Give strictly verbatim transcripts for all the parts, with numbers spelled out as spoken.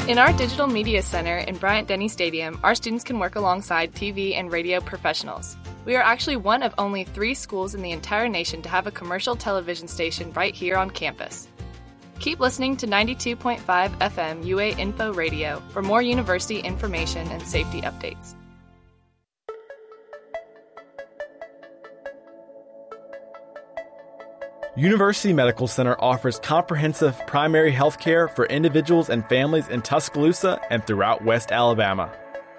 In our Digital Media Center in Bryant-Denny Stadium, our students can work alongside T V and radio professionals. We are actually one of only three schools in the entire nation to have a commercial television station right here on campus. Keep listening to ninety-two point five F M U A Info Radio for more university information and safety updates. University Medical Center offers comprehensive primary health care for individuals and families in Tuscaloosa and throughout West Alabama.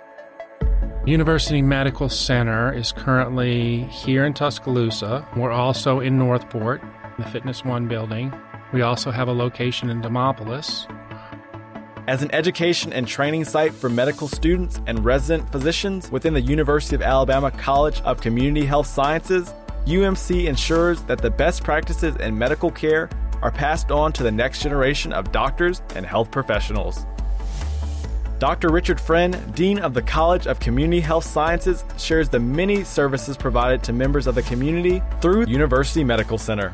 University Medical Center is currently here in Tuscaloosa. We're also in Northport, in the Fitness One building. We also have a location in Demopolis. As an education and training site for medical students and resident physicians within the University of Alabama College of Community Health Sciences, U M C ensures that the best practices in medical care are passed on to the next generation of doctors and health professionals. Doctor Richard Friend, Dean of the College of Community Health Sciences, shares the many services provided to members of the community through University Medical Center.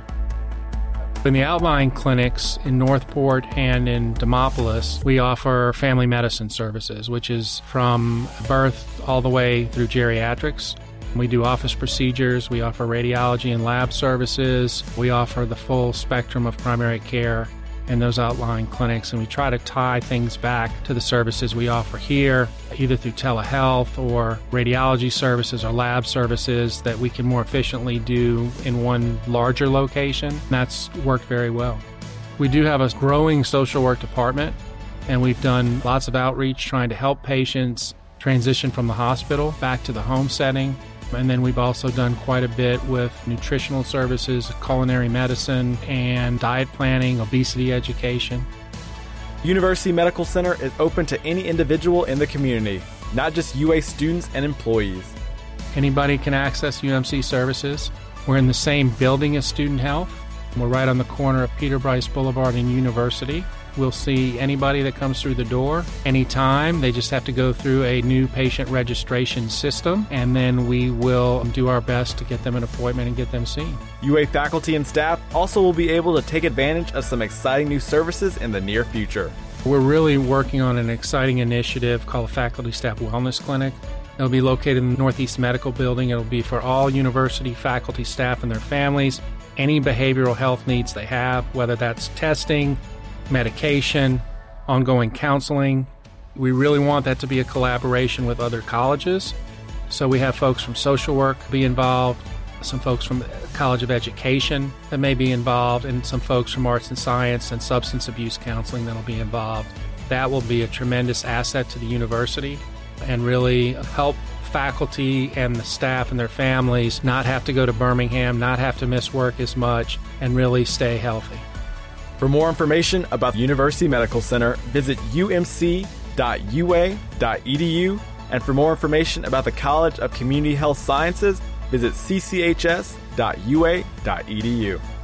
In the outlying clinics in Northport and in Demopolis, we offer family medicine services, which is from birth all the way through geriatrics. We do office procedures, we offer radiology and lab services, we offer the full spectrum of primary care in those outlying clinics, and we try to tie things back to the services we offer here, either through telehealth or radiology services or lab services that we can more efficiently do in one larger location. And that's worked very well. We do have a growing social work department, and we've done lots of outreach trying to help patients transition from the hospital back to the home setting. And then we've also done quite a bit with nutritional services, culinary medicine, and diet planning, obesity education. University Medical Center is open to any individual in the community, not just U A students and employees. Anybody can access U M C services. We're in the same building as Student Health. We're right on the corner of Peter Bryce Boulevard and University. We'll see anybody that comes through the door anytime. They just have to go through a new patient registration system, and then we will do our best to get them an appointment and get them seen. U A faculty and staff also will be able to take advantage of some exciting new services in the near future. We're really working on an exciting initiative called the Faculty Staff Wellness Clinic. It'll be located in the Northeast Medical Building. It'll be for all university faculty, staff, and their families. Any behavioral health needs they have, whether that's testing, medication, ongoing counseling. We really want that to be a collaboration with other colleges. So we have folks from social work be involved, some folks from the College of Education that may be involved, and some folks from arts and science and substance abuse counseling that will be involved. That will be a tremendous asset to the university and really help faculty and the staff and their families not have to go to Birmingham, not have to miss work as much, and really stay healthy. For more information about the University Medical Center, visit u m c dot u a dot e d u, and for more information about the College of Community Health Sciences, visit c c h s dot u a dot e d u.